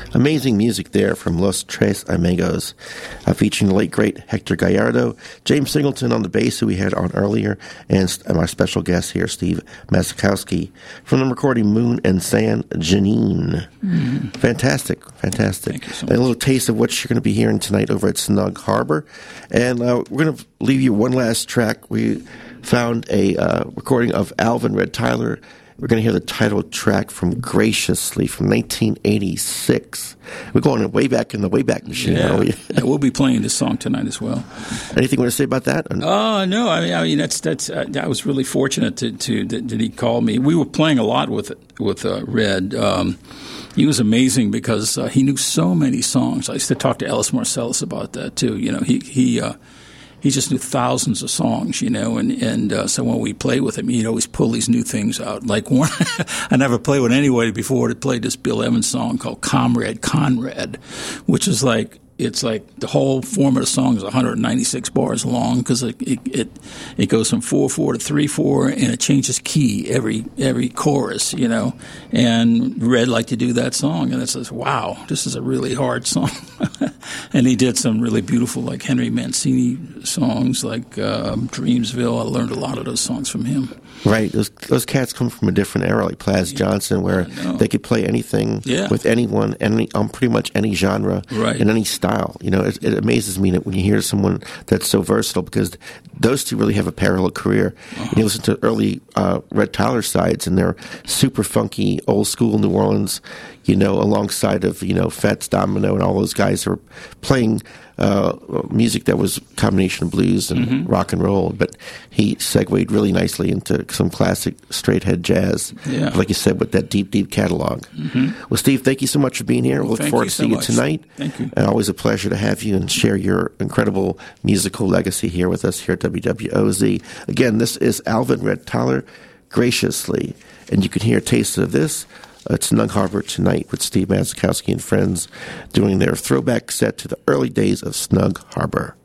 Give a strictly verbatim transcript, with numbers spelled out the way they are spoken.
Amazing music there from Los Tres Amigos, uh, featuring the late, great Hector Gallardo, James Singleton on the bass, who we had on earlier, and our special guest here, Steve Mazatkowski, from the recording Moon and Sand, Janine. Mm. Fantastic, fantastic. Thank you so much. And a little taste of what you're going to be hearing tonight over at Snug Harbor. And uh, we're going to leave you one last track. We found a uh, recording of Alvin Red Tyler. We're going to hear the title track from Graciously from nineteen eighty-six. We're going way back in the Wayback Machine, yeah. aren't we? Yeah, we'll be playing this song tonight as well. Anything you want to say about that? Oh, uh, no. I mean, I mean, that's that's. Uh, I was really fortunate to, to that, that he called me. We were playing a lot with with uh, Red. Um, he was amazing because uh, he knew so many songs. I used to talk to Ellis Marsalis about that too. You know, he he. Uh, He just knew thousands of songs, you know, and, and uh, so when we played with him, he'd always pull these new things out. Like one, I never played with anybody before that played this Bill Evans song called Comrade Conrad, which is like, it's like the whole form of the song is one hundred ninety-six bars long because it, it it it goes from four four to three four and it changes key every every chorus, you know. And Red liked to do that song, and it says, "Wow, this is a really hard song." And he did some really beautiful, like Henry Mancini songs, like um, Dreamsville. I learned a lot of those songs from him. Right. Those those cats come from a different era, like Plas Johnson, where they could play anything yeah. with anyone, any on um, pretty much any genre right. and any style. You know, it, it amazes me that when you hear someone that's so versatile, because those two really have a parallel career. Uh-huh. You listen to early uh, Red Tyler sides, and they're super funky, old school New Orleans. You know, alongside of you know Fats Domino and all those guys who are playing uh, music that was a combination of blues and mm-hmm. rock and roll. But he segued really nicely into some classic straight head jazz, yeah. like you said, with that deep, deep catalog. Mm-hmm. Well, Steve, thank you so much for being here. Well, we'll look forward to so seeing much. you tonight. Thank you. And always a pleasure to have you and share your incredible musical legacy here with us here at W W O Z. Again, this is Alvin Red Tyler, Graciously. And you can hear a taste of this at Snug Harbor tonight with Steve Mazatkowski and friends doing their throwback set to the early days of Snug Harbor.